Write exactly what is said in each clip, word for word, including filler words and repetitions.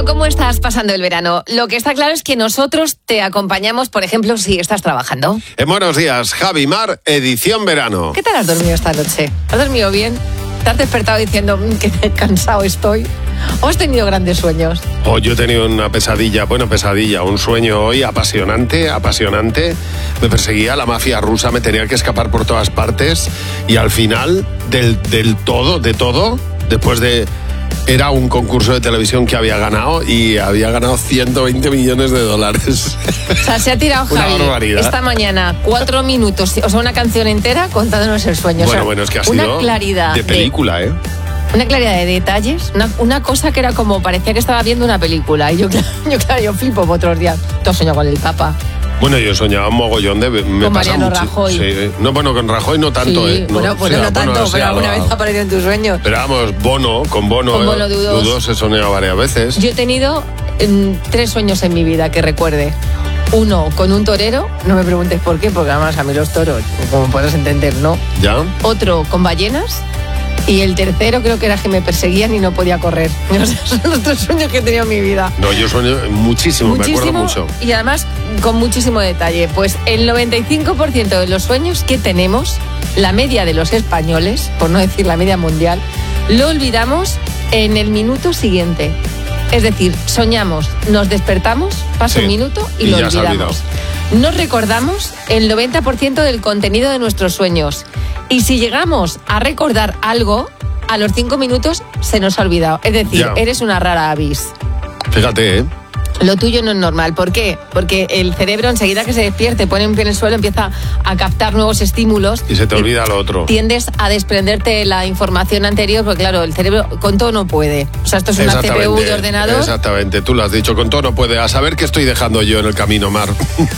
¿cómo estás pasando el verano? Lo que está claro es que nosotros te acompañamos, por ejemplo, si estás trabajando. En Buenos Días, Javi Mar, edición verano. ¿Qué tal has dormido esta noche? ¿Has dormido bien? ¿Te has despertado diciendo mmm, que cansado estoy? ¿O has tenido grandes sueños? Oh, yo he tenido una pesadilla, bueno, pesadilla, un sueño hoy apasionante, apasionante. Me perseguía la mafia rusa, me tenía que escapar por todas partes y al final del, del todo, de todo, después de... Era un concurso de televisión que había ganado y había ganado ciento veinte millones de dólares. O sea, se ha tirado Javi esta mañana cuatro minutos, o sea, una canción entera contándonos el sueño. Bueno, o sea, bueno, es que ha una sido claridad de película, de, ¿eh? Una claridad de detalles, una, una cosa que era como, parecía que estaba viendo una película. Y yo, yo claro, yo flipo por otros días. ¿Tú has soñado con el Papa? Bueno, yo soñaba un mogollón de... Me con pasa Mariano mucho, Rajoy. Sí. No, bueno, con Rajoy no tanto, sí, ¿eh? No, bueno, pues o sea, no tanto, bueno, o sea, pero alguna vez ha aparecido en tus sueños. Pero vamos, Bono, con Bono... Con Bono de U dos. U dos he soñado varias veces. Yo he tenido mm, tres sueños en mi vida que recuerde. Uno con un torero, no me preguntes por qué, porque además a mí los toros, como podrás entender, no. ¿Ya? Otro con ballenas. Y el tercero creo que era que me perseguían y no podía correr. O sea, son los tres sueños que he tenido en mi vida. No, yo sueño muchísimo, muchísimo, me acuerdo mucho. Y además con muchísimo detalle. Pues el noventa y cinco por ciento de los sueños que tenemos, la media de los españoles, por no decir la media mundial, lo olvidamos en el minuto siguiente. Es decir, soñamos, nos despertamos, pasa sí, un minuto y, y lo olvidamos. Nos recordamos el noventa por ciento del contenido de nuestros sueños. Y si llegamos a recordar algo, a los cinco minutos se nos ha olvidado. Es decir, ya. Eres una rara avis. Fíjate, ¿eh? Lo tuyo no es normal. ¿Por qué? Porque el cerebro enseguida que se despierte, pone un pie en el suelo, empieza a captar nuevos estímulos. Y se te olvida lo otro. Tiendes a desprenderte de la información anterior, porque claro, el cerebro con todo no puede. O sea, esto es una C P U de ordenador. Exactamente, tú lo has dicho, con todo no puede. A saber qué estoy dejando yo en el camino, Mar.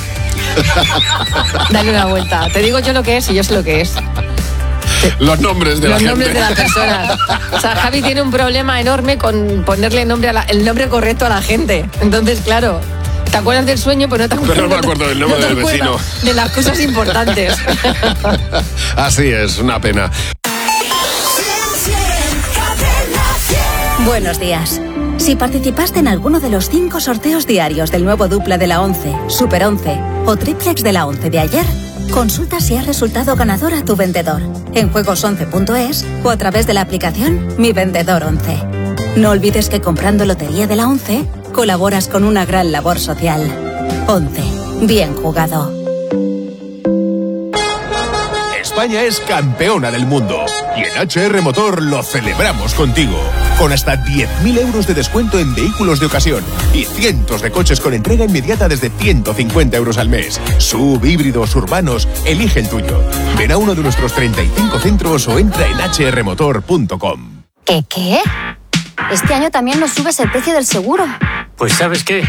Dale una vuelta. Te digo yo lo que es y yo sé lo que es. Los nombres de Los la nombres gente. de la persona. O sea, Javi tiene un problema enorme con ponerle nombre a la, el nombre correcto a la gente. Entonces, claro, te acuerdas del sueño, pero no te acuerdas, pero no me acuerdo del nombre no del vecino. De las cosas importantes. Así es, una pena. Buenos días. Si participaste en alguno de los cinco sorteos diarios del nuevo Dupla de la once, Super once o Triplex de la once de ayer, consulta si has resultado ganador a tu vendedor en juegos once punto es o a través de la aplicación Mi Vendedor once. No olvides que comprando Lotería de la once colaboras con una gran labor social. once. Bien jugado. España es campeona del mundo y en H R Motor lo celebramos contigo. Con hasta diez mil euros de descuento en vehículos de ocasión y cientos de coches con entrega inmediata desde ciento cincuenta euros al mes. Sub, híbridos, urbanos, elige el tuyo. Ven a uno de nuestros treinta y cinco centros o entra en hache erre motor punto com. ¿Qué qué? Este año también nos subes el precio del seguro. Pues ¿sabes qué?